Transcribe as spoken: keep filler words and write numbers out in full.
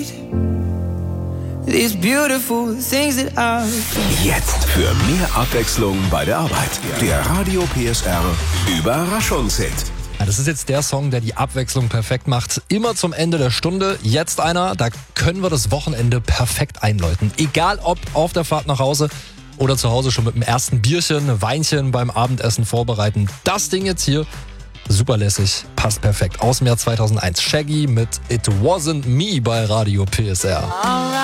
These beautiful things that I... Jetzt für mehr Abwechslung bei der Arbeit. Der Radio P S R Überraschungshit. Ja, das ist jetzt der Song, der die Abwechslung perfekt macht. Immer zum Ende der Stunde. Jetzt einer, da können wir das Wochenende perfekt einläuten. Egal ob auf der Fahrt nach Hause oder zu Hause schon mit dem ersten Bierchen, Weinchen beim Abendessen vorbereiten. Das Ding jetzt hier, super lässig, passt perfekt. Aus dem Jahr zweitausendeins. Shaggy mit It Wasn't Me bei Radio P S R.